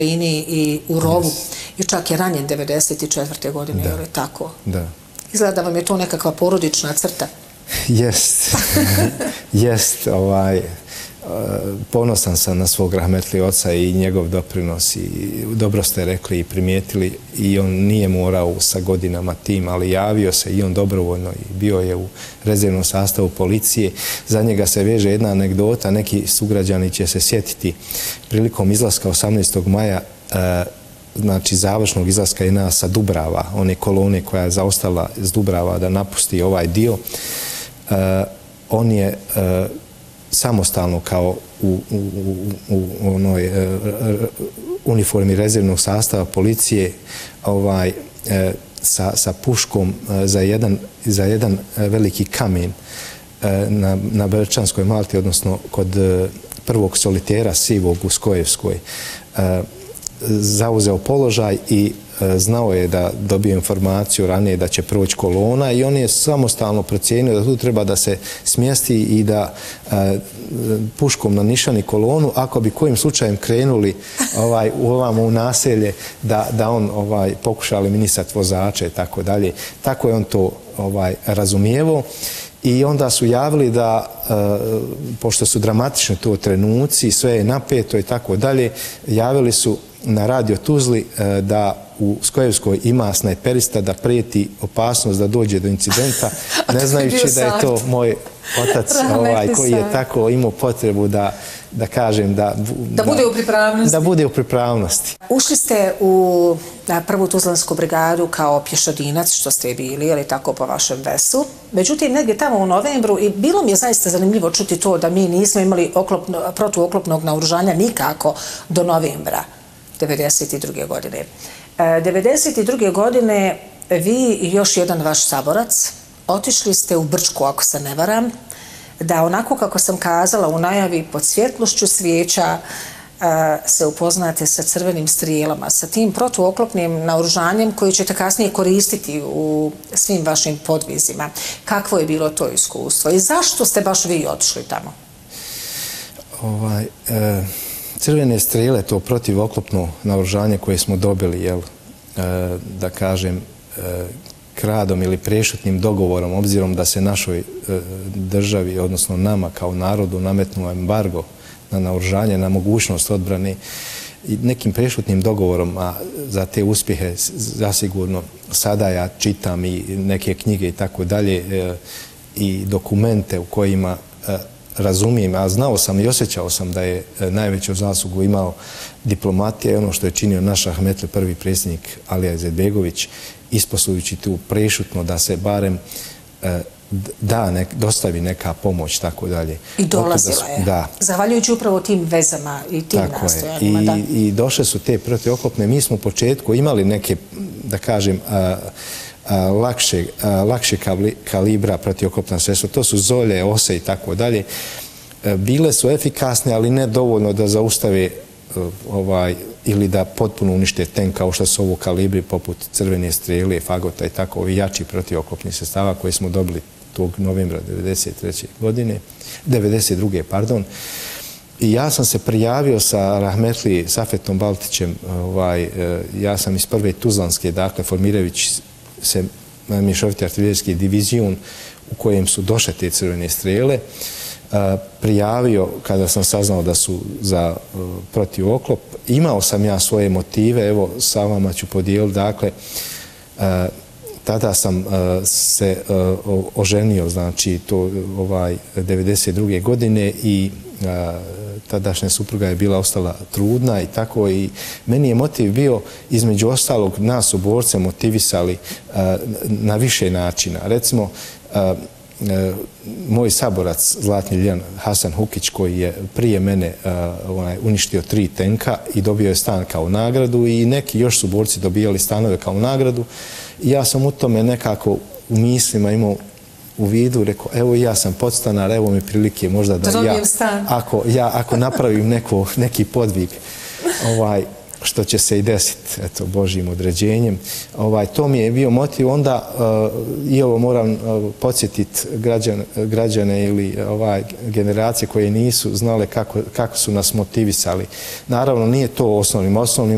i u rovu i čak je ranjen 1994. godine, je li tako? Da. Izgleda da vam je to nekakva porodična crta. Jest, ponosan sam na svog rahmetli oca i njegov doprinos i dobro ste rekli i primijetili i on nije morao sa godinama tim, ali javio se i on dobrovoljno i bio je u rezervnom sastavu policije. Za njega se veže jedna anegdota, neki sugrađani će se sjetiti prilikom izlaska 18. maja, znači završnog izlaska je nas sa Dubrava, one kolone koja je zaostala iz Dubrava da napusti ovaj dio. On je samostalno kao u onoj uniformi rezervnog sastava policije sa puškom za jedan veliki kamen na Brčanskoj Malti, odnosno kod prvog solitera Sivog u Skojevskoj, zauzeo položaj i znao je da dobije informaciju ranije da će proći kolona i on je samostalno procijenio da tu treba da se smjesti i da puškom nanišani kolonu, ako bi kojim slučajem krenuli u naselje, da on pokuša eliminisati vozače i tako dalje. Tako je on to razumijevao. I onda su javili da, pošto su dramatični to trenuci, sve je napeto i tako dalje, javili su na radio Tuzli da u Skojevskoj ima snajperista, da prijeti opasnost da dođe do incidenta, ne znajući da je to moj otac koji je tako imao potrebu da kažem da bude u pripravnosti. Da bude u pripravnosti. Ušli ste u prvu Tuzlansku brigadu kao pješadinac, što ste bili, ili tako po vašem vesu. Međutim, negdje tamo u novembru, i bilo mi je zaista zanimljivo čuti to da mi nismo imali protuoklopnog naoružanja nikako do novembra 1992. godine. 1992. godine vi i još jedan vaš saborac otišli ste u Brčku, ako se ne varam, da onako kako sam kazala u najavi pod svjetlošću svijeća se upoznate sa crvenim strijelama, sa tim protuoklopnim naoružanjem koji ćete kasnije koristiti u svim vašim podvizima. Kakvo je bilo to iskustvo i zašto ste baš vi otišli tamo? Crvene strijele, to protivoklopno naoružanje koje smo dobili, da kažem, kradom ili prešutnim dogovorom, obzirom da se našoj državi, odnosno nama kao narodu, nametnuo embargo na naoružanje, na mogućnost odbrane i nekim prešutnim dogovorom, a za te uspjehe zasigurno sada ja čitam i neke knjige i tako dalje i dokumente u kojima razumijem, a znao sam i osjećao sam da je najveću zaslugu imao diplomatija i ono što je činio naš rahmetli prvi predsjednik Alija Izetbegović, ispoštujući tu prešutno da se barem dostavi neka pomoć, tako dalje. I dolazila je. Da. Zahvaljujući upravo tim vezama i tim nastojanjima. I došle su te protivoklopne. Mi smo u početku imali neke, da kažem, lakše kalibra protivoklopna sredstva. To su zolje, ose i tako dalje. Bile su efikasne, ali ne dovoljno da zaustave ili da potpuno unište tenk kao što su ovo kalibri poput crvene strijele, fagota i tako, ovi jači protivoklopnih sredstava koje smo dobili tog novembra 1992. Pardon. I ja sam se prijavio sa rahmetli Safetom Baltićem, ja sam iz prve Tuzlanske, dakle formirajući se mješoviti artiljerijski divizijun u kojem su došle te crvene strijele, prijavio kada sam saznao da su za protivoklop. Imao sam ja svoje motive, evo sa vama ću podijeliti, dakle, tada sam se oženio, znači to 1992. godine i tadašnja supruga je bila ostala trudna i tako i meni je motiv bio između ostalog nas oborce motivisali na više načina. Recimo, moj saborac Zlatni Ljan Hasan Hukić koji je prije mene uništio 3 tenka i dobio je stan kao nagradu i neki još su borci dobijali stanove kao nagradu i ja sam u tome nekako u mislima imao u vidu, rekao, evo ja sam podstanar, evo mi prilike možda da ako napravim neki podvig što će se i desiti, eto, Božjim određenjem. To mi je bio motiv. Onda i ovo moram podsjetiti građane ili generacije koje nisu znale kako su nas motivisali. Naravno, nije to osnovnim